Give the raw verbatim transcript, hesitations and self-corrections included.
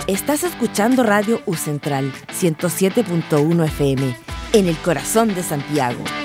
Estás escuchando Radio U Central ciento siete punto uno F M, en el corazón de Santiago.